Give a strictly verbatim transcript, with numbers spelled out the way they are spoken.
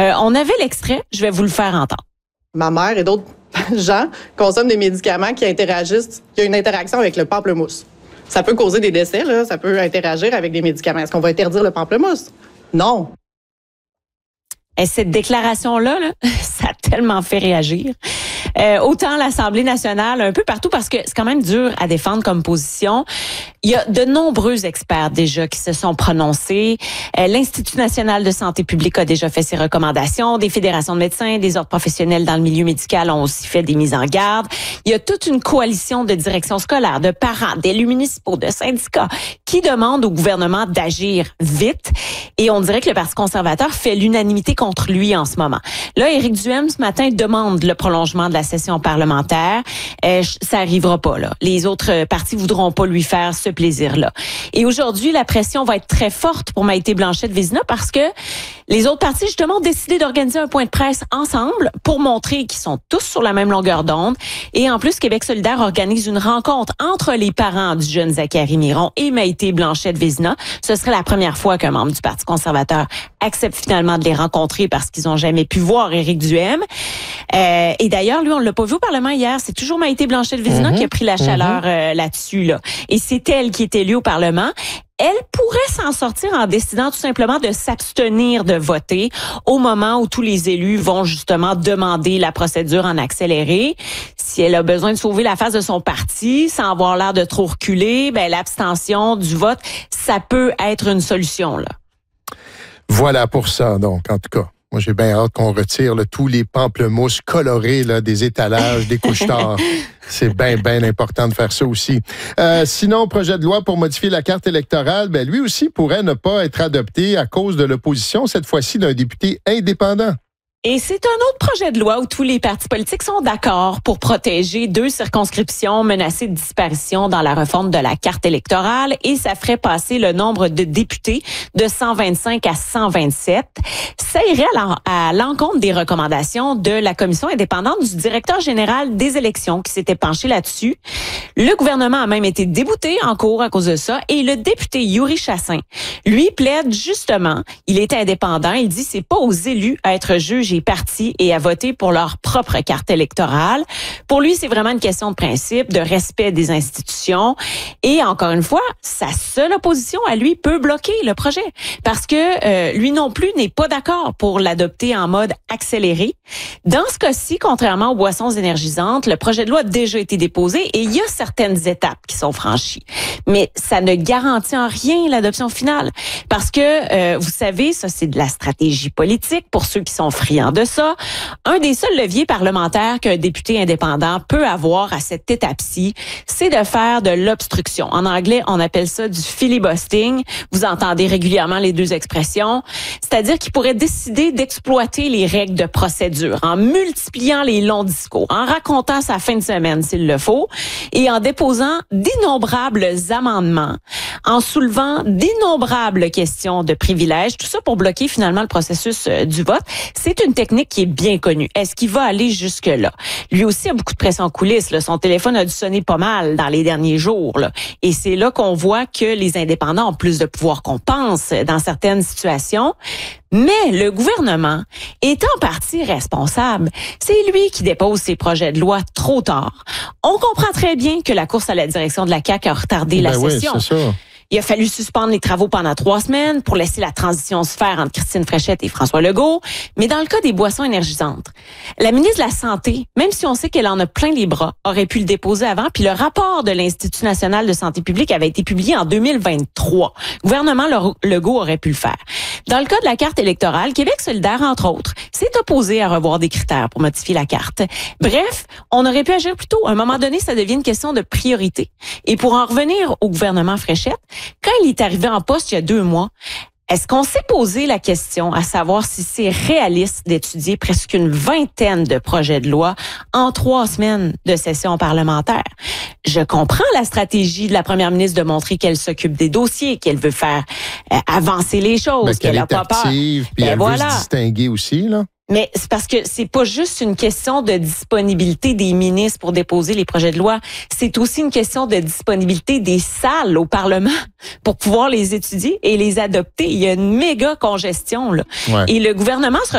Euh, on avait l'extrait, je vais vous le faire entendre. Ma mère et d'autres gens consomment des médicaments qui interagissent, qui ont une interaction avec le pamplemousse. Ça peut causer des décès, là, ça peut interagir avec des médicaments. Est-ce qu'on va interdire le pamplemousse? Non. Et cette déclaration-là, là, ça a tellement fait réagir. Euh, autant l'Assemblée nationale, un peu partout, parce que c'est quand même dur à défendre comme position. Il y a de nombreux experts déjà qui se sont prononcés. Euh, L'Institut national de santé publique a déjà fait ses recommandations. Des fédérations de médecins, des ordres professionnels dans le milieu médical ont aussi fait des mises en garde. Il y a toute une coalition de directions scolaires, de parents, d'élus municipaux, de syndicats qui demandent au gouvernement d'agir vite. Et on dirait que le Parti conservateur fait l'unanimité contre lui en ce moment. Là, Éric Duhaime, ce matin, demande le prolongement de la session parlementaire. Euh, ça arrivera pas, là. Les autres partis voudront pas lui faire ce plaisir-là. Et aujourd'hui, la pression va être très forte pour Maïté Blanchette-Vézina parce que les autres partis, justement, ont décidé d'organiser un point de presse ensemble pour montrer qu'ils sont tous sur la même longueur d'onde. Et en plus, Québec solidaire organise une rencontre entre les parents du jeune Zachary Miron et Maïté Blanchette-Vézina. Ce serait la première fois qu'un membre du Parti conservateur accepte finalement de les rencontrer parce qu'ils ont jamais pu voir Éric Duhaime. Euh, et d'ailleurs, lui, on l'a pas vu au Parlement hier. C'est toujours Maïté Blanchette-Vézina mm-hmm. qui a pris la chaleur euh, là-dessus, là. Et c'est elle qui est élue au Parlement. Elle pourrait s'en sortir en décidant tout simplement de s'abstenir de voter au moment où tous les élus vont justement demander la procédure en accéléré. Si elle a besoin de sauver la face de son parti sans avoir l'air de trop reculer, ben l'abstention du vote, ça peut être une solution, là. Voilà pour ça, donc, en tout cas. Moi, j'ai bien hâte qu'on retire là, tous les pamplemousses colorés là, des étalages, des couche-tard. C'est bien, bien important de faire ça aussi. Euh, sinon, projet de loi pour modifier la carte électorale, ben lui aussi pourrait ne pas être adopté à cause de l'opposition, cette fois-ci d'un député indépendant. Et c'est un autre projet de loi où tous les partis politiques sont d'accord pour protéger deux circonscriptions menacées de disparition dans la refonte de la carte électorale et ça ferait passer le nombre de députés de cent vingt-cinq à cent vingt-sept. Ça irait à l'encontre des recommandations de la commission indépendante du directeur général des élections qui s'était penché là-dessus. Le gouvernement a même été débouté en cours à cause de ça et le député Yuri Chassin, lui, plaide justement, il est indépendant, il dit c'est pas aux élus à être juges et partis et à voter pour leur propre carte électorale. Pour lui, c'est vraiment une question de principe, de respect des institutions. Et encore une fois, sa seule opposition à lui peut bloquer le projet parce que euh, lui non plus n'est pas d'accord pour l'adopter en mode accéléré. Dans ce cas-ci, contrairement aux boissons énergisantes, le projet de loi a déjà été déposé et il y a certaines étapes qui sont franchies. Mais ça ne garantit en rien l'adoption finale parce que, euh, vous savez, ça c'est de la stratégie politique pour ceux qui sont friands de ça. Un des seuls leviers parlementaires qu'un député indépendant peut avoir à cette étape-ci, c'est de faire de l'obstruction. En anglais, on appelle ça du filibustering. Vous entendez régulièrement les deux expressions. C'est-à-dire qu'il pourrait décider d'exploiter les règles de procédure en multipliant les longs discours, en racontant sa fin de semaine s'il le faut et en déposant d'innombrables amendements, en soulevant d'innombrables questions de privilèges, tout ça pour bloquer finalement le processus euh, du vote. C'est une technique qui est bien connue. Est-ce qu'il va aller jusque-là? Lui aussi a beaucoup de pression en coulisses. Là. Son téléphone a dû sonner pas mal dans les derniers jours. Là. Et c'est là qu'on voit que les indépendants ont plus de pouvoir qu'on pense dans certaines situations. Mais le gouvernement est en partie responsable. C'est lui qui dépose ses projets de loi trop tard. On comprend très bien que la course à la direction de la C A Q a retardé ben la oui, session. C'est ça. Il a fallu suspendre les travaux pendant trois semaines pour laisser la transition se faire entre Christine Fréchette et François Legault. Mais dans le cas des boissons énergisantes, la ministre de la Santé, même si on sait qu'elle en a plein les bras, aurait pu le déposer avant. Puis le rapport de l'Institut national de santé publique avait été publié en deux mille vingt-trois. Le gouvernement Legault aurait pu le faire. Dans le cas de la carte électorale, Québec solidaire, entre autres, s'est opposé à revoir des critères pour modifier la carte. Bref, on aurait pu agir plus tôt. À un moment donné, ça devient une question de priorité. Et pour en revenir au gouvernement Fréchette, quand il est arrivé en poste il y a deux mois, est-ce qu'on s'est posé la question à savoir si c'est réaliste d'étudier presque une vingtaine de projets de loi en trois semaines de session parlementaire? Je comprends la stratégie de la première ministre de montrer qu'elle s'occupe des dossiers, qu'elle veut faire euh, avancer les choses, ben, qu'elle n'a pas peur. Puis ben elle voilà. veut se distinguer aussi, là. Mais c'est parce que c'est pas juste une question de disponibilité des ministres pour déposer les projets de loi, c'est aussi une question de disponibilité des salles au Parlement pour pouvoir les étudier et les adopter. Il y a une méga congestion là. Ouais. Et le gouvernement se